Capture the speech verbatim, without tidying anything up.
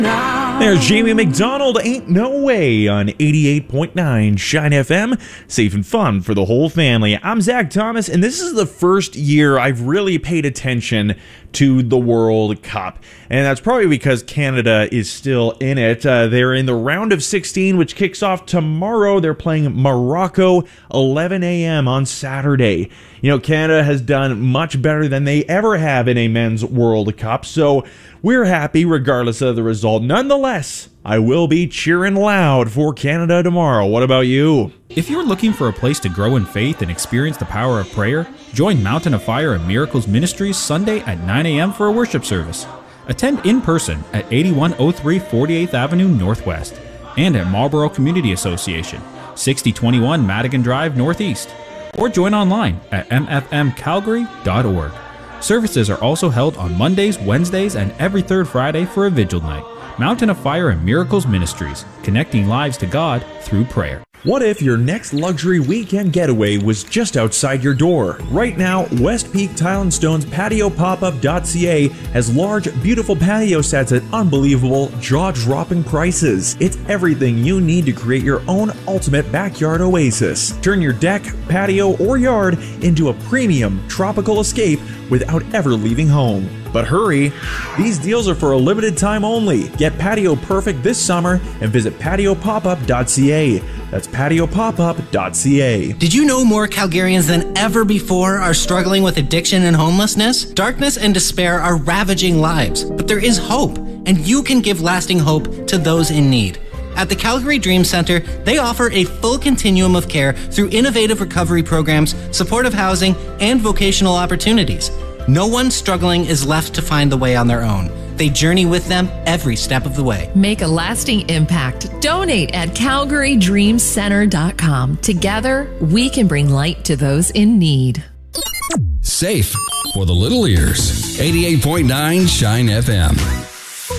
There's Jamie McDonald, Ain't No Way, on eighty-eight point nine Shine F M. Safe and fun for the whole family. I'm Zach Thomas, and this is the first year I've really paid attention to the World Cup. And that's probably because Canada is still in it. Uh, they're in the round of sixteen, which kicks off tomorrow. They're playing Morocco, eleven a.m. on Saturday. You know, Canada has done much better than they ever have in a men's World Cup, so we're happy regardless of the result. Nonetheless, I will be cheering loud for Canada tomorrow. What about you? If you're looking for a place to grow in faith and experience the power of prayer, join Mountain of Fire and Miracles Ministries Sunday at nine a.m. for a worship service. Attend in person at eighty-one oh three forty-eighth Avenue Northwest and at Marlborough Community Association, sixty twenty-one Madigan Drive Northeast, or join online at m f m calgary dot org. Services are also held on Mondays, Wednesdays, and every third Friday for a vigil night. Mountain of Fire and Miracles Ministries, connecting lives to God through prayer. What if your next luxury weekend getaway was just outside your door? Right now, West Peak Tile and Stone's patio pop up dot c a has large, beautiful patio sets at unbelievable, jaw-dropping prices. It's everything you need to create your own ultimate backyard oasis. Turn your deck, patio, or yard into a premium tropical escape without ever leaving home. But hurry, these deals are for a limited time only. Get Patio Perfect this summer and visit patio pop up dot c a. That's patio pop up dot c a. Did you know more Calgarians than ever before are struggling with addiction and homelessness? Darkness and despair are ravaging lives, but there is hope, and you can give lasting hope to those in need. At the Calgary Dream Center, they offer a full continuum of care through innovative recovery programs, supportive housing, and vocational opportunities. No one struggling is left to find the way on their own. They journey with them every step of the way. Make a lasting impact. Donate at calgary dream center dot com. Together, we can bring light to those in need. Safe for the little ears. eighty-eight point nine Shine F M.